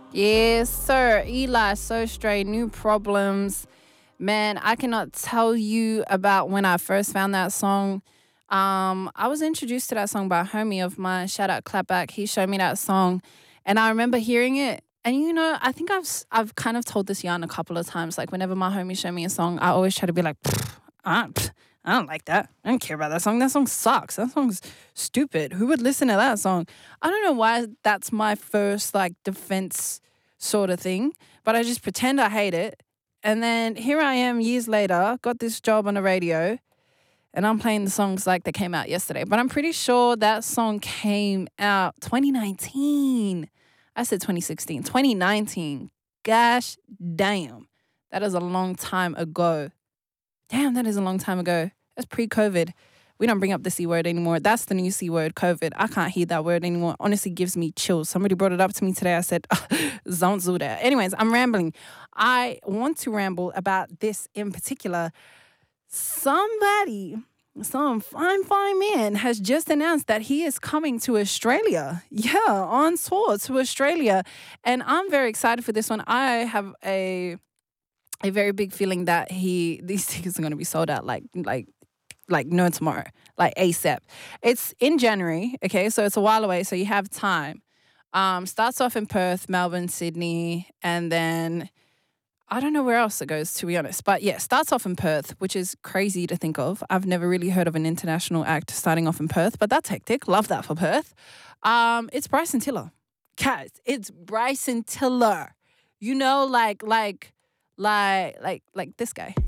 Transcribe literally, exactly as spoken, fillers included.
Yes, sir. Eli, So Straight, New Problems. Man, I cannot tell you about when I first found that song. Um, I was introduced to that song by a homie of mine. Shout out Clapback. He showed me that song, and I remember hearing it. And you know, I think I've s- I've kind of told this yarn a couple of times. Like whenever my homie show me a song, I always try to be like, "Pfft, I, pfft, I don't like that. I don't care about that song. That song sucks. That song's stupid. Who would listen to that song? I don't know why that's my first like defense sort of thing, but I just pretend I hate it. And then here I am years later, got this job on the radio, and I'm playing the songs like they came out yesterday. But I'm pretty sure that song came out twenty nineteen. I said twenty sixteen, twenty nineteen. Gosh damn. That is a long time ago. Damn, that is a long time ago. That's pre COVID. We don't bring up the C word anymore. That's the new C word, COVID. I can't hear that word anymore. Honestly, gives me chills. Somebody brought it up to me today. I said, don't do that. Anyways, I'm rambling. I want to ramble about this in particular. Somebody, some fine, fine man has just announced that he is coming to Australia. Yeah, on tour to Australia. And I'm very excited for this one. I have a a very big feeling that he these tickets are going to be sold out like like like no tomorrow, like ASAP. It's in January, okay, so it's a while away, so you have time. Um, starts off in Perth, Melbourne, Sydney, and then I don't know where else it goes, to be honest. But yeah, starts off in Perth, which is crazy to think of. I've never really heard of an international act starting off in Perth, but that's hectic. Love that for Perth. Um, it's Bryson Tiller. Guys, it's Bryson Tiller. You know, like, like, like, like, like this guy.